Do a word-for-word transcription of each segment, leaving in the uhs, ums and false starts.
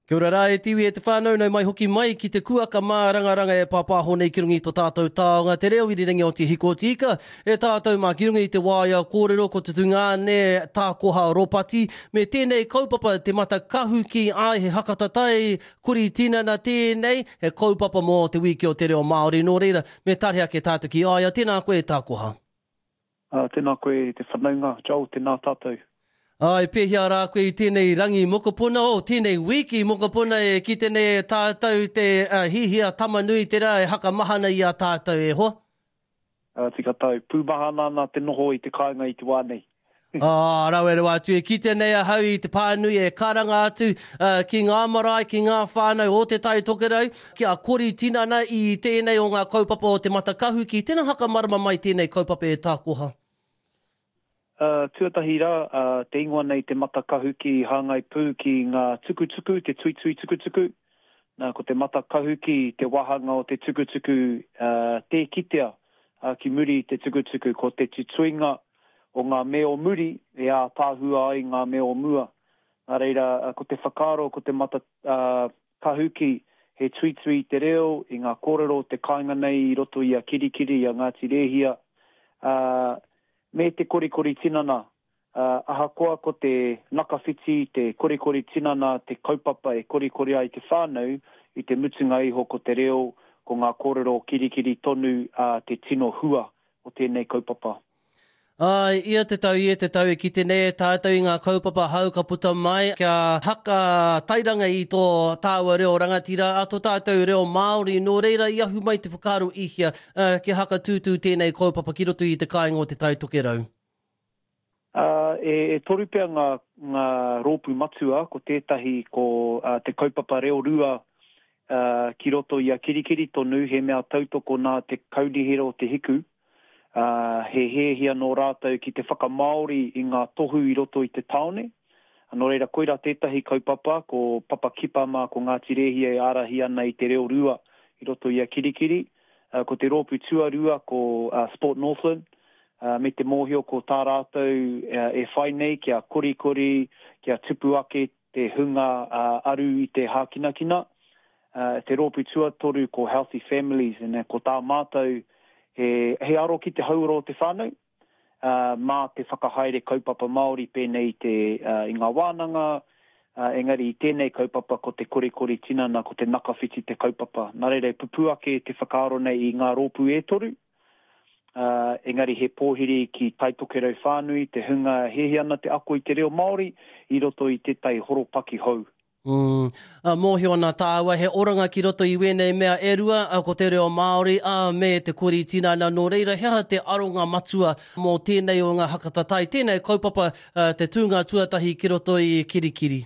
Kia ora rā e tiwi e te whānau nei mai hoki mai ki te kuaka mā rangaranga e pāpāho nei ki rungi tō tātou tāonga te reo i ringi o te hiko tika. E tātou mā ki rungi i te wāia kōrero ko te tunga ne tākoha ropati. Me tēnei kaupapa te mata kahu ki ai he hakatatai kuri tinana tēnei he kaupapa mō te wiki o te reo Māori. Nō reira me tarihake ke tātou ki aia. Tēnā koe tākoha. Uh, tēnā koe te whanaunga, Joe, tēnā tātou. Ai, pēhia rā koe i tēnei rangi mokopuna, o tēnei wiki mokopuna e ki tēnei tātou te uh, hihia tamanui te rā e haka mahana i a tātou e hoa? Uh, tika tau, pūmahana nā te noho i te kāinga i te wānei. Ah, rawe rawa atu e ki tēnei a hau i te pānui e karanga atu uh, ki ngā marae, ki ngā whānau o te tai tokerau, ki a kori tinana i tēnei o ngā kaupapa o te matakahu, ki tēnā haka marama mai tēnei kaupapa e tākoha. Uh, tuatahi rā, uh, te ingoa nei te matakahu ki hāngai pū ki ngā tukutuku, te tui tui tukutuku. Nā, ko te matakahu ki te wahanga o te tukutuku uh, te kitea uh, ki muri te tukutuku, ko te tituinga o ngā meo muri e a tāhua ai ngā meo mua. Nā reira, uh, ko te whakaro, ko te matakahu ki he tui tui te reo, i ngā kōrero te kāinga nei i roto i a kirikiri, i a Ngāti Rehia. Uh, Me te korikori tinana, uh, ahakoa ko te nakawhiti, te korikori tinana, te kaupapa e korikori ai te whānau, i te mutunga iho ko te reo, ko ngā kōrero kirikiri tonu uh, te tino hua o tēnei kaupapa. Ai, ia te tau, ia te tau, e ki tēnei tātou i ngā kaupapa hau ka puta mai, kia haka tairanga i tō tāua reo rangatira, a tō tātou reo Māori, nō reira i ahu mai te whakaaro ihia, uh, ki haka tūtū tēnei kaupapa ki roto i te kāinga o te tai tokerau. Uh, e, e toru pia ngā, ngā rōpū matua, ko tētahi ko uh, te kaupapa reo rua uh, ki roto i a kirikiri tonu, he mea tautoko nā te kaurihira o te hiku. Uh, he hehia no rātou ki te whakamaori i ngā tohu i roto i te taone. Anō reira koira tētahi kaupapa, ko Papa Kipa mā ko Ngāti Rehia e arahi ana i te reo rua i roto i a kirikiri. Uh, ko te rōpū tua rua ko uh, Sport Northland, uh, me te mōhio ko tā rātou uh, e whai nei kia korikori, kia tupu ake te hunga uh, aru i te hākinakina. Uh, te rōpū tua toru ko Healthy Families, and ko tā mātou He, he aro ki te hauro o te whānau, uh, mā te whakahaere kaupapa Māori pēnei te, uh, i ngā wānanga, uh, engari i tēnei kaupapa ko te korikori tinana, ko te nakawhiti te kaupapa. Nā reira pupuake te whakaaro nei i ngā rōpū e toru, uh, engari he pōhiri ki taitokerau whānui, te hunga hehi ana te ako i te reo Māori, i roto i te tai horopaki hau. Mm. Uh, mōhio ana tāua, he oranga ki roto i wēnei mea e rua, uh, ko te reo Māori, uh, me te kori tinana nō reira, hea te aronga matua mō tēnei o ngā hakatatai, tēnei kaupapa uh, te tūngā tuatahi ki roto i kirikiri.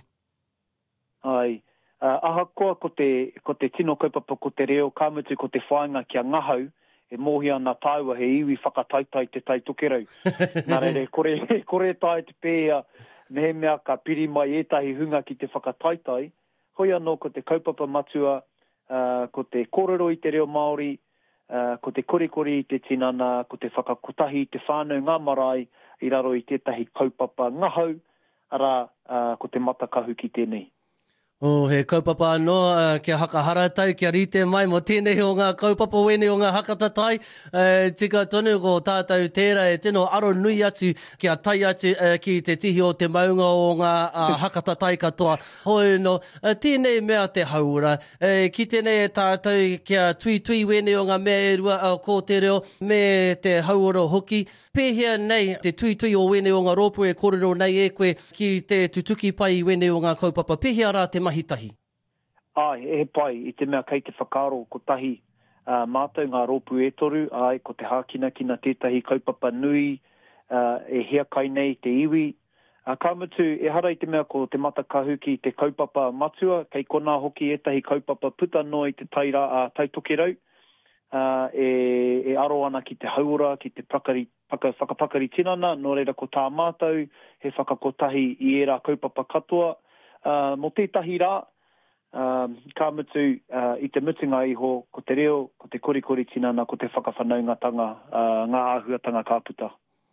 Ai, uh, ahakoa ko te, ko te tino kaupapa ko te reo, kāmutu ko te whāinga kia ngahau, e mōhi ana tāua he iwi whakataitai te tai tokerau. Nā reire, kore, kore tai te pēa, me he mea ka piri mai etahi hunga ki te whakataitai, hoi anō ko te kaupapa matua, uh, ko te kōrero i te reo Māori, uh, ko te korikori i te tinana, ko te whakakotahi i te whānau ngā marae, i raro i tētahi kaupapa ngahau, ara uh, ko te matakahu ki tēnei. Oh, he kaupapa anō, uh, kia hakahara tau, kia rite mai mo tēnei o ngā kaupapa wene o ngā hakatatai. Uh, tika tonu ko tātou tērā e tino aro nui atu kia tai atu uh, ki te tihi o te maunga o ngā uh, hakatatai katoa. Hoi no, uh, tēnei mea te haura. Uh, ki tēnei tātou kia tui tui wene o ngā mea e rua uh, ko te reo me te hauora hoki. Pēhea nei te tui tui o wene o ngā rōpū e kōrero nei e koe ki te tutuki pai wene o ngā kaupapa. Pēhea rā te mahitahi. Ai, e pai, i te mea kei te whakaro ko tahi uh, mātou ngā rōpū e toru, ai, ko te hākinakina tētahi kaupapa nui, uh, e hea kai nei te iwi. Uh, Kāmutu, e hara i te mea ko te matakahu ki te kaupapa matua, kei kona hoki etahi kaupapa puta no i te taira a uh, taitokerau, uh, e, e aro ana ki te haura, ki te prakari, paka, whakapakari tinana, no reira ko tā mātou, he whakakotahi i era kaupapa katoa. Uh, mo tētahi rā, uh, ka mutu uh, i te mutunga iho, ko te reo, ko te korikori tinana, ko te whakawhanaungatanga, uh, ngā āhuatanga kāputa.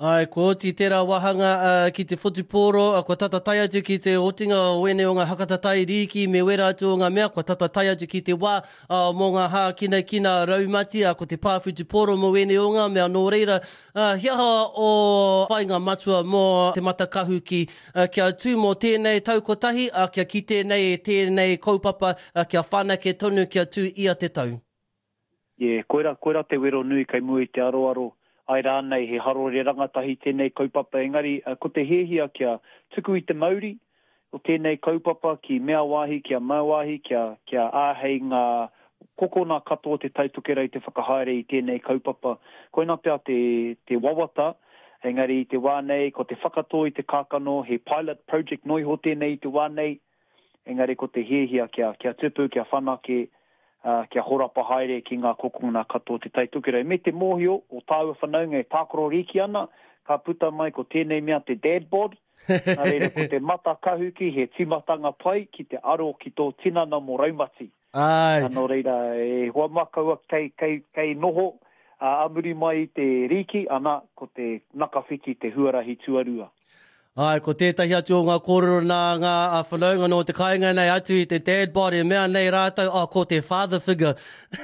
Ai, ko oti tērā wahanga uh, ki te whutupōro, uh, ko tata tai atu ki te otinga o wene o ngā hakatatai riki me wera atu o ngā mea, ko tata tai atu ki te wā uh, mō ngā hā kina kina raumati, uh, ko te pā whutupōro mo wene o ngā mea nō reira. Uh, hiaha o whainga matua mō te matakahu ki uh, kia tū mō tēnei tau kotahi, uh, kia ki tēnei e tēnei kaupapa, uh, kia whanake tonu kia tū ia te tau. Yeah, koera, koera te wero nui kai mui te aroaro. Ai rānei he harore rangatahi tēnei kaupapa engari, uh, ko te hehia kia tuku i te mauri, o tēnei kaupapa ki mea wāhi, kia mau wāhi, kia, kia āhei ngā kokona katoa te tautukera i te whakahaere i tēnei kaupapa. Koina pia te, te wawata, engari i te wānei, ko te whakatō i te kākano, he pilot project noi ho tēnei i te wānei, engari ko te hehia kia, kia tupu, kia whanake, Uh, kia horapa haere ki ngā kokona katoa te taitukera. Me te mōhio o tāua whanaunga e tākoro riki ana, ka puta mai ko tēnei mea te dad bod, nā reira ko te mata kahuki he timatanga pai ki te aro ki tō tinana mo raumati. Ai. Nā reira e hoa makaua kei, kei, kei noho uh, amuri mai te riki, ana ko te nakawhiti te huarahi tuarua. Ai, ko tētahi atu o ngā kōrero nā ngā uh, whanaunga no te kāinga nei atu i te dad bod, e mea nei rātau, oh, ko te father figure.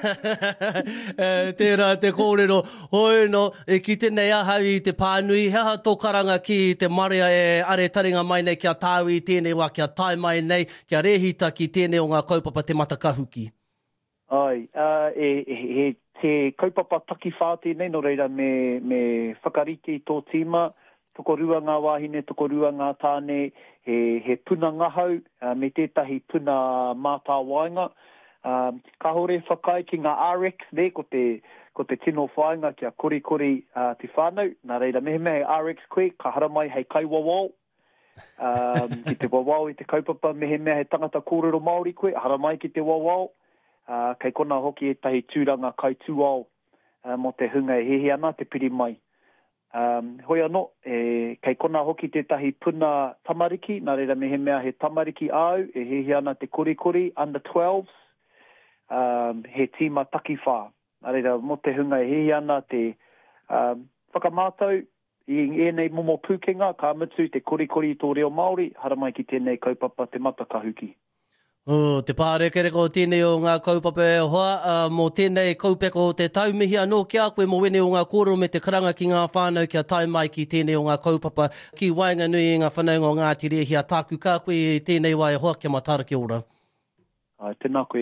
e, tērā te kōrero, hoi no, e ki tēnei ahau i te pānui, hea tō karanga ki te maria e are taringa mai nei kia tāu i tēnei wā, kia tai mai nei, kia rehita ki tēnei o ngā kaupapa te matakahuki. Ai, uh, e, e, e, te kaupapa taki whāti nei no reira me, me whakariti tō tīma, tokorua ngā wāhine, tokorua ngā tāne, he, he puna ngahau, uh, me tētahi puna mātā wainga. Um, ka hore whakai ki ngā R X ne, ko te, ko te tino whainga kia kori kori uh, te whānau. Nā reira mehe mehe R X koe, ka haramai hei kai wawau. Um, ki te wawau i te kaupapa, mehe mehe he tangata kōrero Māori koe, haramai ki te wawau. Uh, kei kona hoki e tahi tūranga kai tūau uh, mo te hunga e hehe ana, te piri mai. Um, hoi anō, e, kei kona hoki te tahi puna tamariki, nā reira mehe mea he tamariki au, e hehe ana te korikori, under twelves, um, he tīma taki whā. Nā reira mo te hunga e hehe ana te um, whakamātau, i enei momo pūkenga, ka mutu te korikori i tō reo Māori, haramai ki tēnei kaupapa te matakahuki. Oh, te pārekereko o tēnei o ngā kaupapa e hoa, uh, mō tēnei kaupeko o te taumihi anō kia koe mō wene o ngā kōrero me te karanga ki ngā whānau kia tai mai ki tēnei o ngā kaupapa ki wainga nui i ngā whanaunga o Ngāti Rehia tāku kā koe tēnei wai hoa kia matara ki ora. Ai, tēnā koe.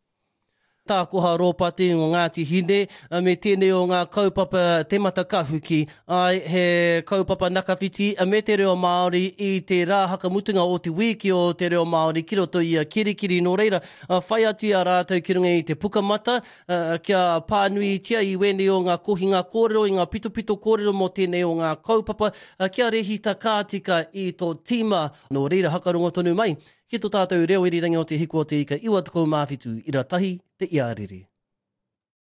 Tā koha rōpati o Ngāti Hine, me tēnei o ngā kaupapa te matakahuki, ai he kaupapa nakawhiti me te reo Māori i te rā hakamutunga o te wiki o te reo Māori ki roto i a kirikiri no reira. Whai atu a rātou ki runga i te pukamata, uh, kia pānui tia i wene o ngā kohinga kōrero, i ngā pitopito kōrero mo tēnei o ngā kaupapa, uh, kia rehita kātika i tō tīma no reira hakarongo tonu mai. Ki tō tātou reo irirangi o te hiko o te ika, iwa tukou mawhitu, ira tahi te iarere.